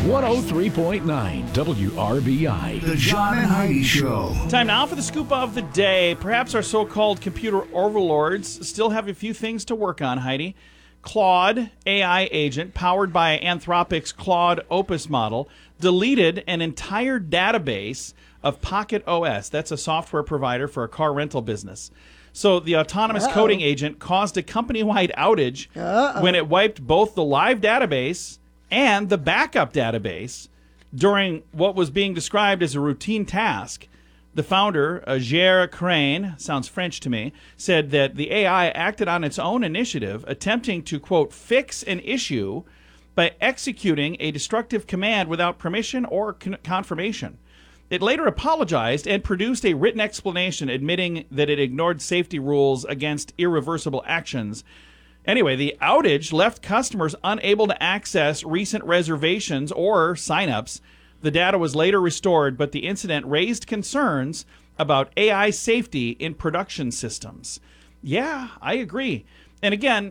103.9 WRBI. The John and Heidi Show. Time now for the scoop of the day. Perhaps our so-called computer overlords still have a few things to work on, Heidi. Claude, AI agent, powered by Anthropic's Claude Opus model, deleted an entire database of Pocket OS. That's a software provider for a car rental business. So the autonomous coding agent caused a company-wide outage when it wiped both the live database and the backup database during what was being described as a routine task. The founder, Gérard Crane, sounds French to me, said that the AI acted on its own initiative, attempting to, quote, fix an issue by executing a destructive command without permission or confirmation. It later apologized and produced a written explanation admitting that it ignored safety rules against irreversible actions. Anyway, the outage left customers unable to access recent reservations or signups. The data was later restored, but the incident raised concerns about AI safety in production systems. Yeah, I agree. And again,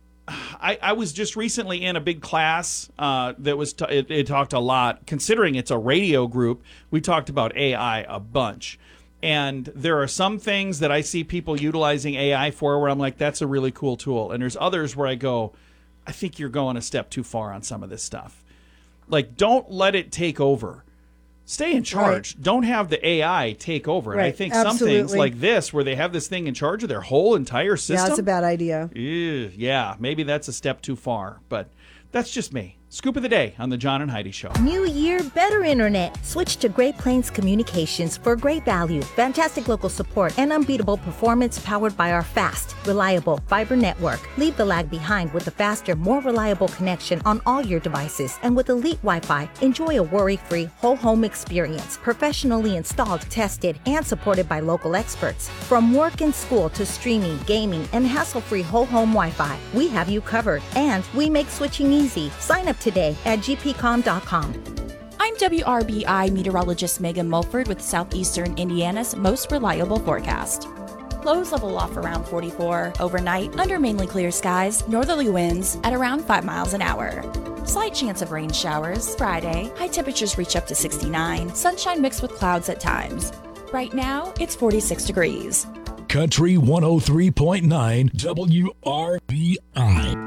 I was just recently in a big class that was it talked a lot. Considering it's a radio group, we talked about AI a bunch. And there are some things that I see people utilizing AI for where I'm like, that's a really cool tool. And there's others where I go, I think you're going a step too far on some of this stuff. Like, don't let it take over. Stay in charge. Right. Don't have the AI take over. Right. And I think Absolutely. Some things like this, where they have this thing in charge of their whole entire system. Yeah, that's a bad idea. Yeah, maybe that's a step too far. But that's just me. Scoop of the day on the John and Heidi Show. New year, better internet. Switch to Great Plains Communications for great value, fantastic local support, and unbeatable performance powered by our fast, reliable fiber network. Leave the lag behind with a faster, more reliable connection on all your devices. And with Elite Wi-Fi, enjoy a worry-free whole home experience, professionally installed, tested, and supported by local experts. From work and school to streaming, gaming, and hassle-free whole home Wi-Fi, we have you covered. And we make switching easy. Sign up today at gpcom.com. I'm WRBI meteorologist Megan Mulford with Southeastern Indiana's most reliable forecast. Lows level off around 44 overnight under mainly clear skies, northerly winds at around 5 miles an hour. Slight chance of rain showers Friday. High temperatures reach up to 69, sunshine mixed with clouds at times. Right now, it's 46 degrees. Country 103.9 WRBI.